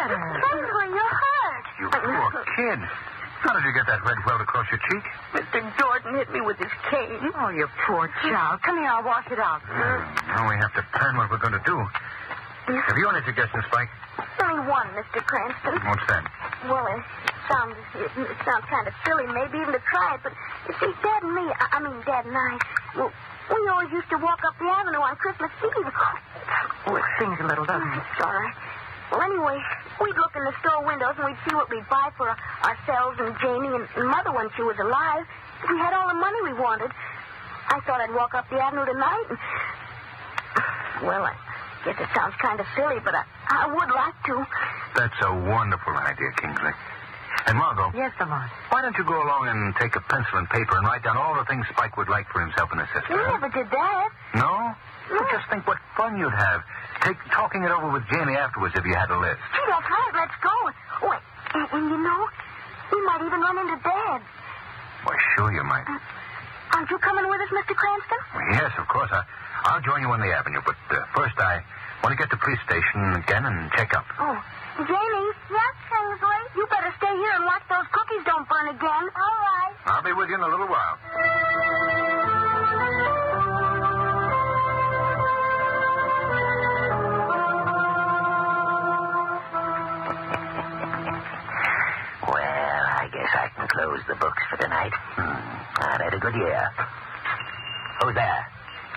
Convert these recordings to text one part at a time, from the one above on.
matter? Henry, you're hurt. You poor kid. How did you get that red welt across your cheek? Mr. Jordan hit me with his cane. Oh, you poor child. Come here, I'll wash it out. Now we have to plan what we're going to do. Have you any suggestions, Spike? Only one, Mr. Cranston. What's that? Well, it sounds kind of silly, maybe even to try it, but you see, Dad and me, I mean Dad and I, well, we always used to walk up the avenue on Christmas Eve. Oh, it stings a little, doesn't it? Sorry. Well, anyway, we'd look in the store windows and we'd see what we'd buy for ourselves and Janie and Mother when she was alive. If we had all the money we wanted. I thought I'd walk up the avenue tonight and... Well, I guess it sounds kind of silly, but I would like to. That's a wonderful idea, Kingsley. And Margot. Yes, Lamont. Why don't you go along and take a pencil and paper and write down all the things Spike would like for himself and his sister? You never did that. No? Well, just think what fun you'd have. Talking it over with Jamie afterwards if you had a list. Gee, that's right. Let's go. Wait, and you know, we might even run into Dad. Why, sure you might. Aren't you coming with us, Mr. Cranston? Well, yes, of course. I'll join you on the avenue, but first I want to get to the police station again and check up. Oh, Jamie. Yes, Kingsley? You better stay here and watch those cookies don't burn again. All right. I'll be with you in a little while. I can close the books for tonight. I've had a good year. Who's there?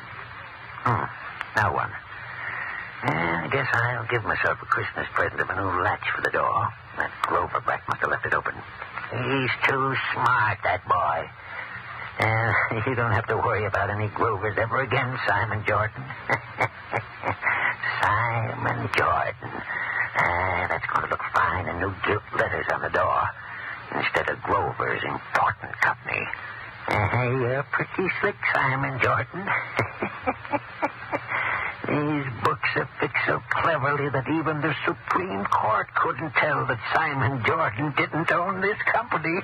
No one. I guess I'll give myself a Christmas present of a new latch for the door. That Grover brat must have left it open. He's too smart, that boy. You don't have to worry about any Grovers ever again, Simon Jordan. Simon Jordan. That's going to look fine in new gilt letters on the door. Instead of Grover's important company. You're pretty slick, Simon Jordan. These books are fixed so cleverly that even the Supreme Court couldn't tell that Simon Jordan didn't own this company.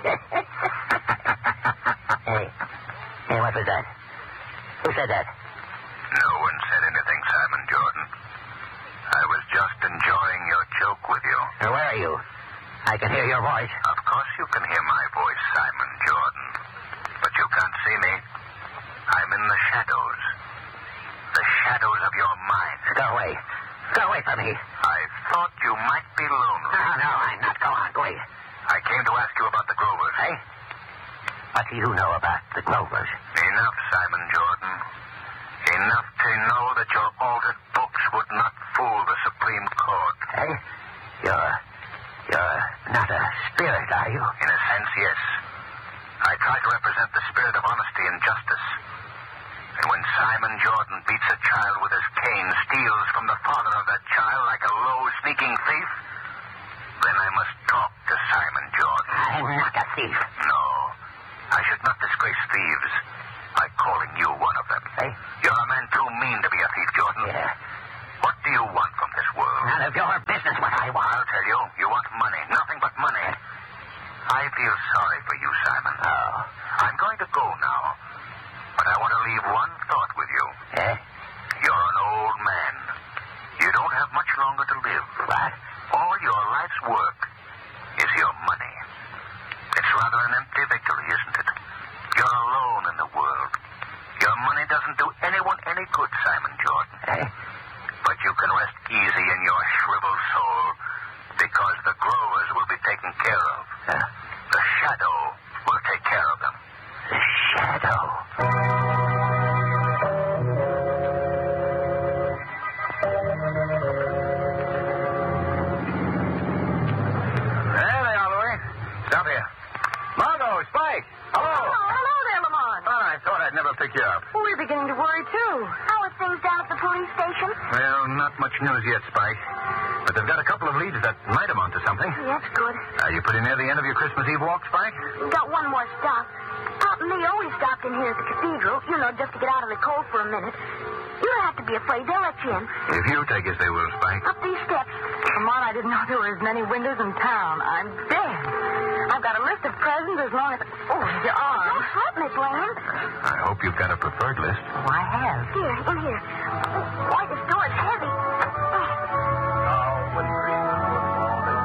Hey, what was that? Who said that? No one said anything, Simon Jordan. I was just enjoying your joke with you. Where are you? I can hear your voice. Of course you can hear my voice, Simon Jordan. But you can't see me. I'm in the shadows. The shadows of your mind. Go away. Go away from me. I thought you might be lonely. No, I'm not. Go on, go away. I came to ask you about the Grovers. Hey? What do you know about the Grovers? Enough, Simon Jordan. Enough to know that your altered books would not fool the Supreme Court. Hey? You're not a spirit, are you? In a sense, yes. I try to represent the spirit of honesty and justice. And when Simon Jordan beats a child with his cane, steals from the father of that child like a low, sneaking thief, then I must talk to Simon Jordan. I'm not a thief. No. I should not disgrace thieves by calling you one of them. Hey? You're a man too mean to be a thief, Jordan. Yeah. What do you want from this world? None of your business what I want. I'll tell you. You want money. Nothing but money. I feel sorry for you, Simon. Oh. I'm going to go now. But I want to leave one thought with you. Eh? You're an old man. You don't have much longer to live. What? All your life's work is your money. It's rather an empty victory, isn't it? You're alone in the world. Your money doesn't do anyone any good, Simon Jordan. Eh? But you can rest easy in your shriveled soul because the Grovers will be taken care of. The shadow will take care of them. The shadow. There they are, Louie. Stop here. Margot, Spike. Hello. Hello there, Lamont. I thought I'd never pick you up. We're beginning to worry, too. How are things down at the police station? Well, not much news yet, Spike. But they've got a couple of leads that might amount to something. That's good. Are you pretty near the end of your Christmas Eve walk, Spike? We got one more stop. Pop and me always stopped in here at the cathedral, just to get out of the cold for a minute. You don't have to be afraid. They'll let you in. If you take us, they will, Spike. Up these steps. Lamont, I didn't know there were as many windows in town. I'm dead. I've got a list of presents as long as... Oh, your arm. Don't sweat, Miss Lane. I hope you've got a preferred list. Oh, I have. Here, in here. Why, this door's heavy. Now, when Christmas was falling,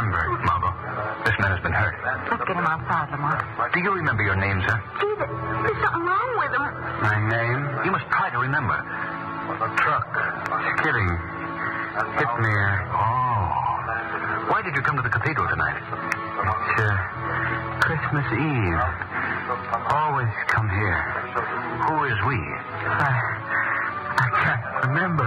remember, Margot. This man has been hurt. Let's get him outside, Lamont. Do you remember your name, sir? Gee, there's something wrong with him. My name? You must try to remember. Truck. Skidding. Hit me. Oh. Why did you come to the cathedral tonight? It's Christmas Eve. Always come here. Who is we? I can't remember.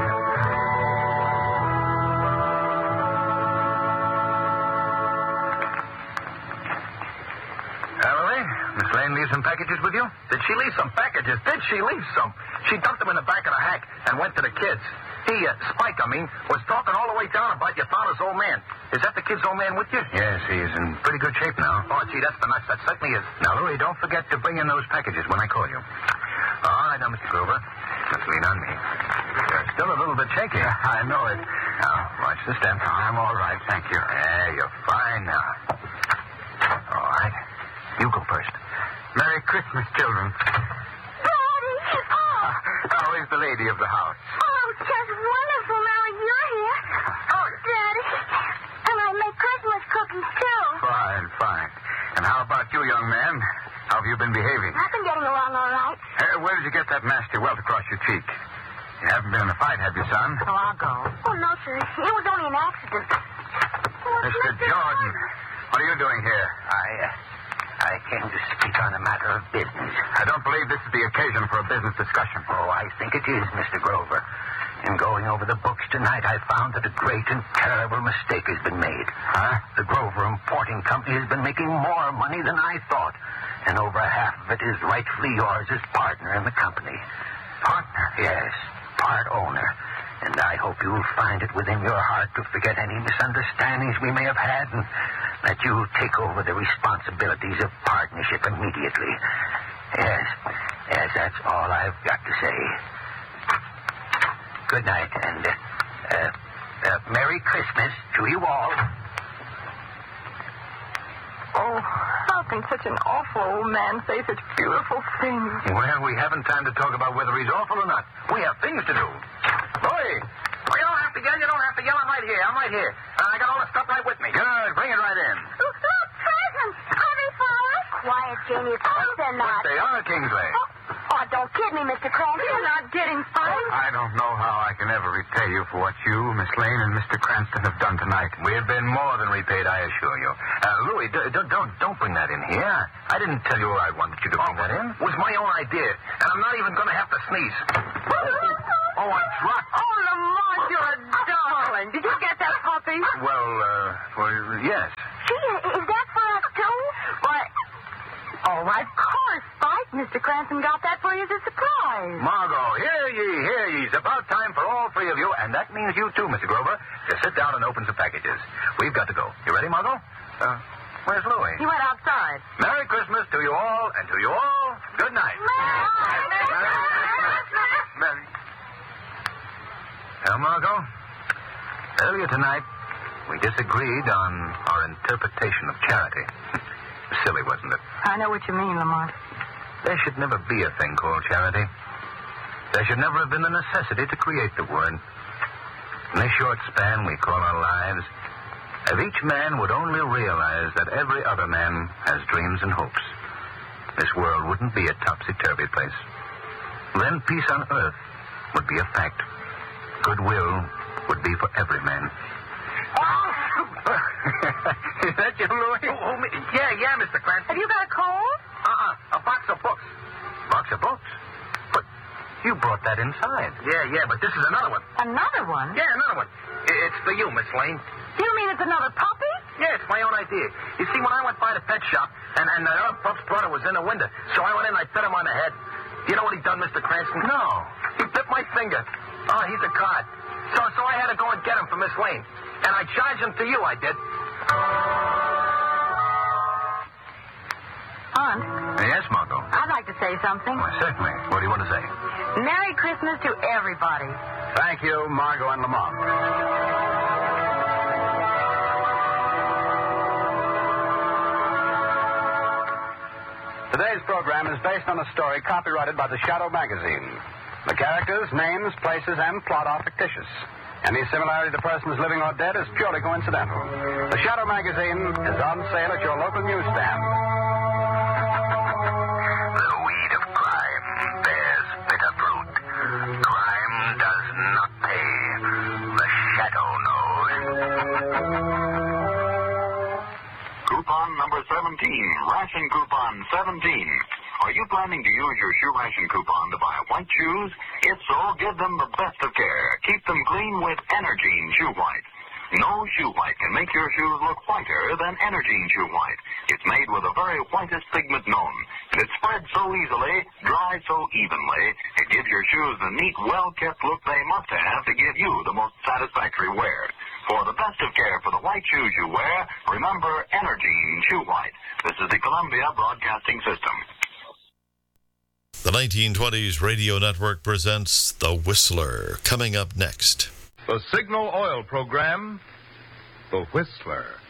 Miss Lane leave some packages with you? Did she leave some packages? Did she leave some? She dumped them in the back of the hack and went to the kids. He, Spike, was talking all the way down about your father's old man. Is that the kid's old man with you? Yes, he's in pretty good shape now. Oh, gee, that's the nuts. That certainly is. Now, Louie, don't forget to bring in those packages when I call you. All right, now, Mr. Grover. Let's lean on me. You're still a little bit shaky. I know it. Now, watch the step. I'm all right, thank you. Yeah, you're fine now. All right. You go first. Merry Christmas, children. Daddy! Oh! How is the lady of the house? Oh, just wonderful now you're here. Oh, Daddy. And I make Christmas cookies, too. Fine. And how about you, young man? How have you been behaving? I've been getting along all right. Where did you get that nasty welt across your cheek? You haven't been in a fight, have you, son? Oh, I'll go. Oh, no, sir. It was only an accident. Mr. Jordan, what are you doing here? I came to speak on a matter of business. I don't believe this is the occasion for a business discussion. Oh, I think it is, Mr. Grover. In going over the books tonight, I found that a great and terrible mistake has been made. Huh? The Grover Importing Company has been making more money than I thought, and over half of it is rightfully yours as partner in the company. Partner? Yes, part owner. And I hope you'll find it within your heart to forget any misunderstandings we may have had and that you'll take over the responsibilities of partnership immediately. Yes, that's all I've got to say. Good night, and Merry Christmas to you all. Oh, how can such an awful old man say such beautiful things? Well, we haven't time to talk about whether he's awful or not. We have things to do. Louie! Well, you don't have to yell. You don't have to yell. I'm right here. I got all the stuff right with me. Good. Bring it right in. Look, presents. Are they for us? Quiet, Janie. Of course they're not. They are, Kingsley. Oh, don't kid me, Mr. Cranston. You're not getting fired. I don't know how I can ever repay you for what you, Miss Lane, and Mr. Cranston have done tonight. We've been more than repaid, I assure you. Louie, don't bring that in here. I didn't tell you I wanted you to bring that in. It was my own idea, and I'm not even going to have to sneeze. Oh, I dropped. Oh, Lamont, you're a darling. Did you get that puppy? Well, yes. Gee, is that for us, too? Why, oh, of course, Spike. Mr. Cranston got that for you as a surprise. Margot, hear ye. It's about time for all three of you, and that means you too, Mr. Grover, to sit down and open some packages. We've got to go. You ready, Margot? Where's Louie? He went outside. Merry Christmas to you all, and to you all, good night. Merry. Now, Margot, earlier tonight, we disagreed on our interpretation of charity. Silly, wasn't it? I know what you mean, Lamont. There should never be a thing called charity. There should never have been the necessity to create the word. In this short span we call our lives, if each man would only realize that every other man has dreams and hopes, this world wouldn't be a topsy-turvy place. Then peace on earth would be a fact. Goodwill would be for every man. Is that you, Louie? Yeah, Mr. Cranston. Have you got a cold? A box of books. Box of books? But you brought that inside. Yeah, but this is another one. Another one? Yeah, another one. It's for you, Miss Lane. You mean it's another puppy? Yeah, it's my own idea. You see, when I went by the pet shop, and the other pup's brother was in the window, so I went in and I pet him on the head. You know what he done, Mr. Cranston? No. He bit my finger. Oh, he's a cod. So I had to go and get him for Miss Lane. And I charged him to you, I did. Aunt, Yes, Margot. I'd like to say something. Well, certainly. What do you want to say? Merry Christmas to everybody. Thank you, Margot and Lamont. Today's program is based on a story copyrighted by the Shadow Magazine. The characters, names, places, and plot are fictitious. Any similarity to persons living or dead is purely coincidental. The Shadow magazine is on sale at your local newsstand. The weed of crime bears bitter fruit. Crime does not pay. The Shadow knows. Coupon number 17, ration coupon 17. Are you planning to use your shoe ration coupon to buy white shoes? If so, give them the best of care. Keep them clean with Energine Shoe White. No shoe white can make your shoes look whiter than Energine Shoe White. It's made with the very whitest pigment known. And it spreads so easily, dries so evenly, it gives your shoes the neat, well-kept look they must have to give you the most satisfactory wear. For the best of care for the white shoes you wear, remember Energine Shoe White. This is the Columbia Broadcasting System. The 1920s Radio Network presents The Whistler. Coming up next. The Signal Oil Program, The Whistler.